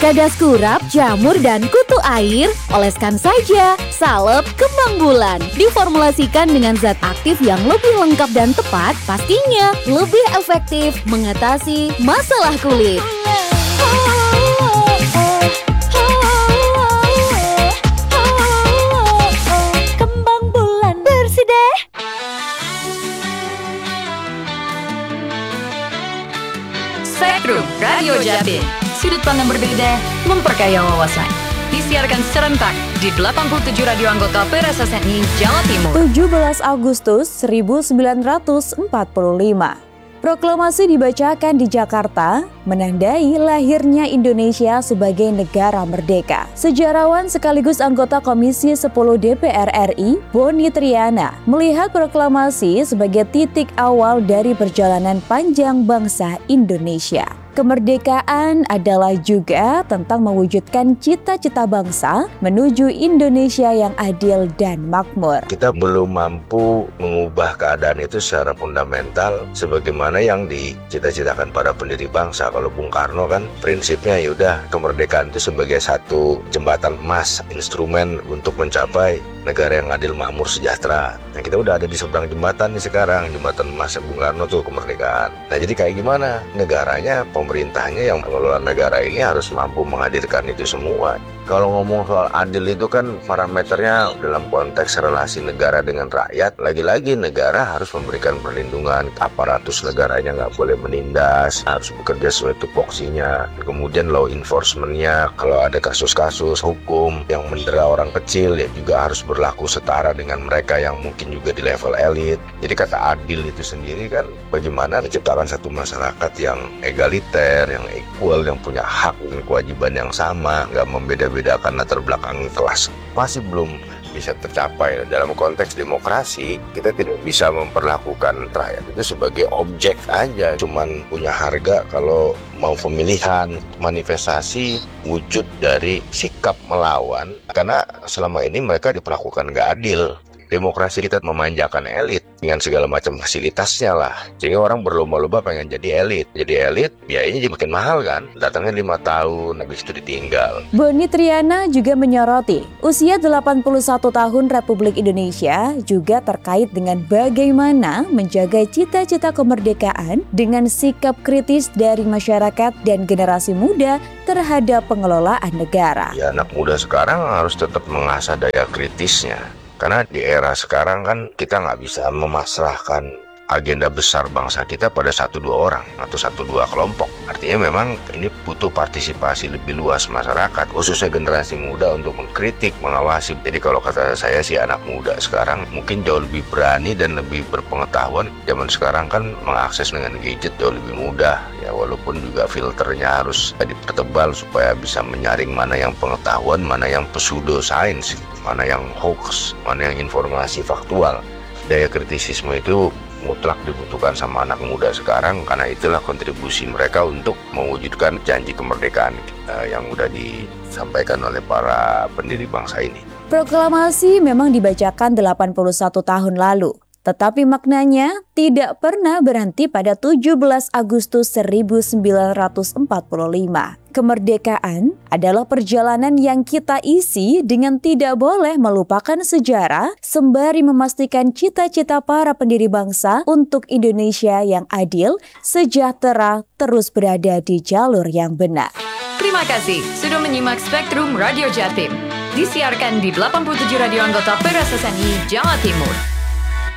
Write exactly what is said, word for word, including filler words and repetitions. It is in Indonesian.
Kadas kurap, jamur, dan kutu air, oleskan saja salep kembang bulan. Diformulasikan dengan zat aktif yang lebih lengkap dan tepat, pastinya lebih efektif mengatasi masalah kulit. Kembang bulan bersih deh. Spektrum Radio Jatim, sudut pandang berbeda, memperkaya wawasan. Disiarkan serentak di delapan puluh tujuh radio anggota P R S S N I Jawa Timur. tujuh belas Agustus seribu sembilan ratus empat puluh lima. Proklamasi dibacakan di Jakarta, menandai lahirnya Indonesia sebagai negara merdeka. Sejarawan sekaligus anggota Komisi sepuluh D P R R I, Boni Triana, melihat proklamasi sebagai titik awal dari perjalanan panjang bangsa Indonesia. Kemerdekaan adalah juga tentang mewujudkan cita-cita bangsa menuju Indonesia yang adil dan makmur. Kita belum mampu mengubah keadaan itu secara fundamental sebagaimana yang dicita-citakan para pendiri bangsa. Kalau Bung Karno kan prinsipnya yaudah kemerdekaan itu sebagai satu jembatan emas, instrumen untuk mencapai negara yang adil, makmur, sejahtera. Nah, kita udah ada di seberang jembatan nih sekarang, jembatan emas Bung Karno tuh kemerdekaan. Nah, jadi kayak gimana? Negaranya, pemerintahnya yang mengelola negara ini harus mampu menghadirkan itu semua. Kalau ngomong soal adil itu kan parameternya dalam konteks relasi negara dengan rakyat. Lagi-lagi negara harus memberikan perlindungan, aparatus negaranya nggak boleh menindas, harus bekerja sesuai tupoksinya. Kemudian law enforcement-nya, kalau ada kasus-kasus hukum yang mendera orang kecil, ya juga harus berlaku setara dengan mereka yang mungkin juga di level elit. Jadi kata adil itu sendiri kan bagaimana menciptakan satu masyarakat yang egaliter, yang equal, yang punya hak dan kewajiban yang sama, nggak membeda-bedakan latar belakang kelas. Masih belum bisa tercapai. Dalam konteks demokrasi, kita tidak bisa memperlakukan rakyat itu sebagai objek aja, cuman punya harga kalau mau pemilihan. Manifestasi wujud dari sikap melawan, karena selama ini mereka diperlakukan nggak adil. Demokrasi kita memanjakan elit dengan segala macam fasilitasnya lah, sehingga orang berlomba-lomba pengen jadi elit. Jadi elit, biayanya jadi makin mahal kan, datangnya lima tahun, habis itu ditinggal. Boni Triana juga menyoroti usia delapan puluh satu tahun Republik Indonesia juga terkait dengan bagaimana menjaga cita-cita kemerdekaan dengan sikap kritis dari masyarakat dan generasi muda terhadap pengelolaan negara. Ya, anak muda sekarang harus tetap mengasah daya kritisnya. Karena di era sekarang kan kita nggak bisa memasrahkan agenda besar bangsa kita pada satu dua orang atau satu dua kelompok. Artinya memang ini butuh partisipasi lebih luas masyarakat, khususnya generasi muda untuk mengkritik, mengawasi. Jadi kalau kata saya sih anak muda sekarang mungkin jauh lebih berani dan lebih berpengetahuan. Zaman sekarang kan mengakses dengan gadget jauh lebih mudah. Ya walaupun juga filternya harus dipertebal supaya bisa menyaring mana yang pengetahuan, mana yang pseudo science, mana yang hoax, mana yang informasi faktual. Daya kritisisme itu mutlak dibutuhkan sama anak muda sekarang, karena itulah kontribusi mereka untuk mewujudkan janji kemerdekaan uh, yang sudah disampaikan oleh para pendiri bangsa ini. Proklamasi memang dibacakan delapan puluh satu tahun lalu, tetapi maknanya tidak pernah berhenti pada tujuh belas Agustus seribu sembilan ratus empat puluh lima. Kemerdekaan adalah perjalanan yang kita isi dengan tidak boleh melupakan sejarah sembari memastikan cita-cita para pendiri bangsa untuk Indonesia yang adil, sejahtera, terus berada di jalur yang benar. Terima kasih sudah menyimak Spektrum Radio Jatim. Disiarkan di delapan puluh tujuh radio anggota P R S S N I Jawa Timur.